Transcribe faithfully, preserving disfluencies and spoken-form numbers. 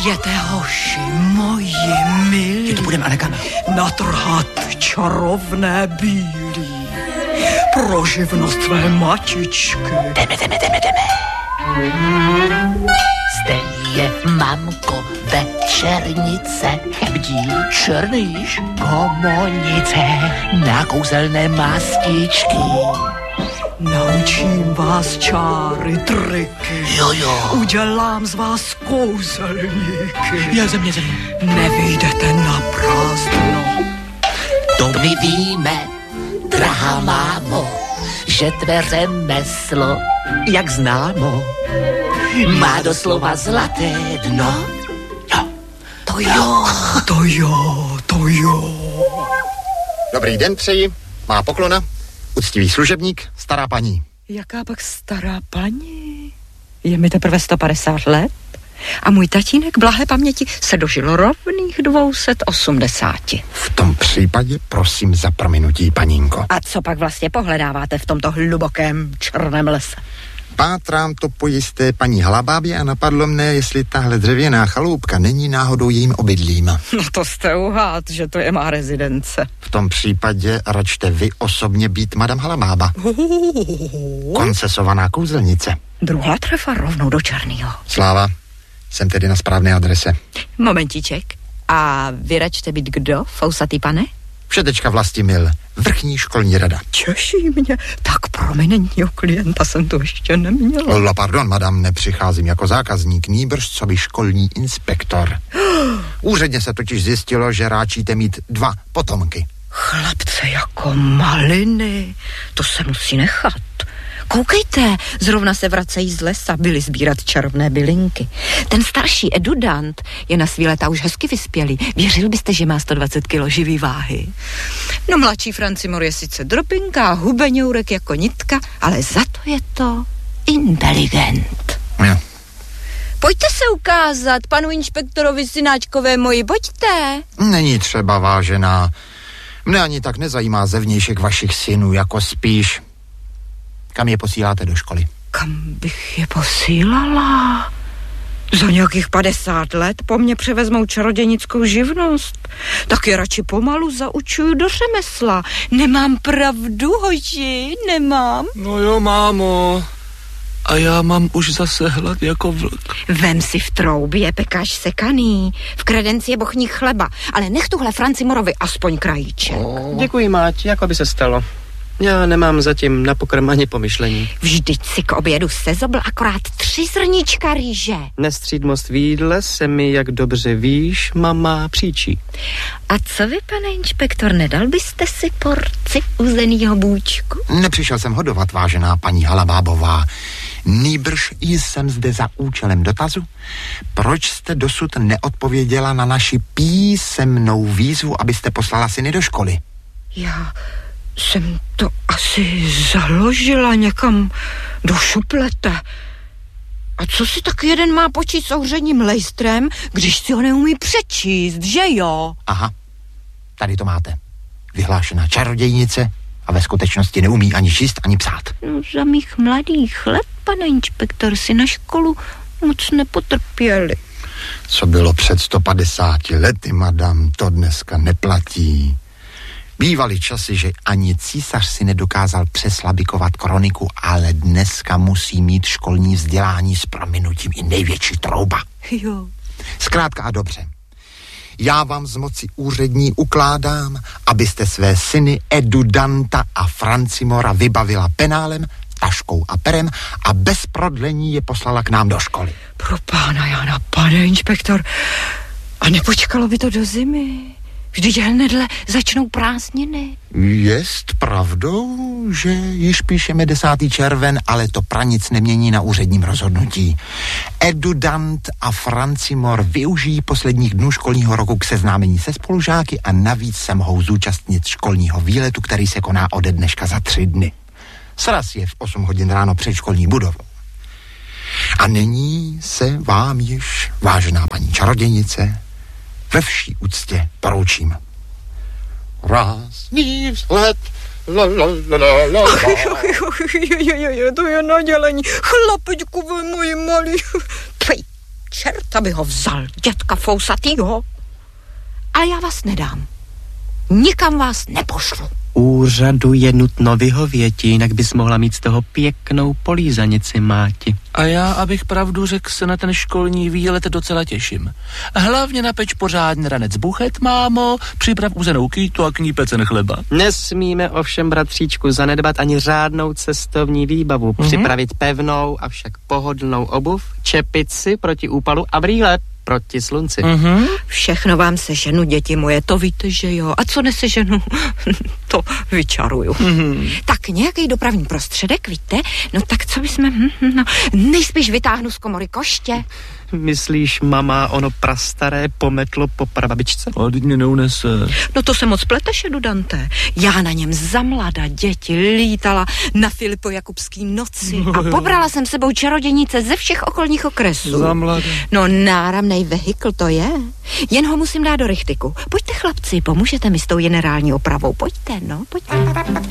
Přijděte, hoši, moji milí. Že to budeme, Aneka? Natrhat čarovné bílí pro živnost své matičky. Jdeme, jdeme, jdeme, jdeme. Zde je mamko večernice, bdí černýš komonice na kouzelné mastičky. Naučím vás čáry, triky. Jo, jo. Udělám z vás kouzelníky. Je země, země. Nevyjdete na prázdno. To my víme, drahá mámo, že tvé řemeslo, jak známo, má doslova zlaté dno. Jo, to jo. To jo, to jo. Dobrý den přeji, má poklona, uctivý služebník, stará paní. Jaká pak stará paní? Je mi teprve sto padesát let a můj tatínek blahé paměti se dožil rovných dvě stě osmdesát. V tom případě prosím za prominutí, panínko. A co pak vlastně pohledáváte v tomto hlubokém černém lese? Pátrám to po jisté paní Halabábě a napadlo mne, jestli tahle dřevěná chaloupka není náhodou jejím obydlím. No to jste uhát, že to je má rezidence. V tom případě račte vy osobně být madam Halabába. Koncesovaná kouzelnice. Druhá trefa rovnou do černýho. Sláva, jsem tedy na správné adrese. Momentíček. A vy račte být kdo, fousatý pane? Všetečka Vlastimil, vrchní školní rada. Těší mě, tak prominentního klienta jsem tu ještě neměla. La pardon, madam, nepřicházím jako zákazník, nýbrž co by školní inspektor. Úředně se totiž zjistilo, že ráčíte mít dva potomky. Chlapce jako maliny, to se musí nechat. Koukejte, zrovna se vracejí z lesa, byli sbírat čarovné bylinky. Ten starší edudant je na svý leta už hezky vyspělý. Věřil byste, že má sto dvacet kilo živý váhy? No mladší Francimor je sice dropinka, hubeňourek jako nitka, ale za to je to inteligent. Jo. Pojďte se ukázat panu inspektorovi synáčkové moji, pojďte. Není třeba, vážená. Mne ani tak nezajímá zevnějšek vašich synů, jako spíš... Kam je posíláte do školy? Kam bych je posílala? Za nějakých padesát let po mně převezmou čarodějnickou živnost. Tak je radši pomalu zaučuju do řemesla. Nemám pravdu, hoši, nemám. No jo, mámo. A já mám už zase hlad jako vlk. Vem si v troubě pekáš sekaný. V kredenci je bochní chleba. Ale nech tuhle Francimorovi aspoň krajíček. Oh. Děkuji, máť, jako by se stalo. Já nemám zatím na pokrm ani pomyšlení. Vždyť si k obědu sezobl akorát tři zrníčka rýže. Nestřídmost v jídle se mi, jak dobře víš, mama příčí. A co vy, pane inspektor, nedal byste si porci uzenýho bůčku? Nepřišel jsem hodovat, vážená paní Halabábová. Nýbrž jsem zde za účelem dotazu. Proč jste dosud neodpověděla na naši písemnou výzvu, abyste poslala syny do školy? Já... jsem to asi založila někam do šuplete. A co si tak jeden má počít s ouředním lejstrem, když si ho neumí přečíst, že jo? Aha, tady to máte. Vyhlášená čarodějnice a ve skutečnosti neumí ani číst, ani psát. No za mých mladých let, pane inspektor, si na školu moc nepotrpěli. Co bylo před sto padesáti lety, madam, to dneska neplatí. Bývaly časy, že ani císař si nedokázal přeslabikovat kroniku, ale dneska musí mít školní vzdělání s prominutím i největší trouba. Jo. Zkrátka a dobře. Já vám z moci úřední ukládám, abyste své syny Edudanta a Francimora vybavila penálem, taškou a perem a bez prodlení je poslala k nám do školy. Pro pána Jana, pane inspektor, a nepočkalo by to do zimy? Vždyť hnedle začnou prázdniny. Jest pravdou, že již píšeme desátý červen, ale to pra nic nemění na úředním rozhodnutí. Edudant a Francimor využijí posledních dnů školního roku k seznámení se spolužáky a navíc se mohou zúčastnit školního výletu, který se koná ode dneška za tři dny. Sraz je v osm hodin ráno před školní budovou. A nyní se vám již, vážená paní čarodějnice, ve vší úctě poroučím. Rázný vzhled, la, la, la, la, la, la. To je nadělení. Chlapečku, vy moji malí. Tvej, čerta by ho vzal, dětka fousatýho. Ale já vás nedám. Nikam vás nepošlu. Úřadu je nutno vyhověti, jinak bys mohla mít z toho pěknou polízanici, máti. A já, abych pravdu řekl, se na ten školní výlet docela těším. Hlavně napeč pořádný ranec buchet, mámo, připrav uzenou kýtu a k ní pecen chleba. Nesmíme ovšem, bratříčku, zanedbat ani řádnou cestovní výbavu. Mm-hmm. Připravit pevnou, avšak pohodlnou obuv, čepici proti úpalu a brýle proti slunci. Mm-hmm. Všechno vám seženu, děti moje, to víte, že jo. A co neseženu, to vyčaruju. Mm-hmm. Tak nějaký dopravní prostředek, víte? No tak co bychom, no, nejspíš vytáhnu z komory koště. Myslíš, mama, ono prastaré pometlo po prababičce? A teď mě neunese. No to se moc pleteš, Edudante. Já na něm za mlada děti lítala na Filipo Jakubský noci a pobrala jsem sebou čarodějnice ze všech okolních okresů. Za mlada. No náramnej vehikl to je. Jen ho musím dát do rychtyku. Pojďte, chlapci, pomůžete mi s tou generální opravou. Pojďte, no, pojďte.